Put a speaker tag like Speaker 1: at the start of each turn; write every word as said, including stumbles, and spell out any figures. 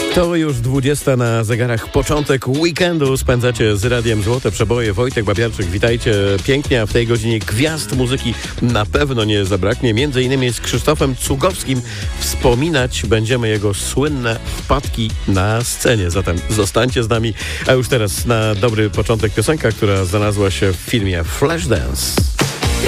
Speaker 1: To już dwudziesta na zegarach, początek weekendu. Spędzacie z Radiem Złote Przeboje. Wojtek Babiarczyk, witajcie pięknie, a w tej godzinie gwiazd muzyki na pewno nie zabraknie. Między innymi z Krzysztofem Cugowskim wspominać będziemy jego słynne wpadki na scenie. Zatem zostańcie z nami, a już teraz na dobry początek piosenka, która znalazła się w filmie Flashdance.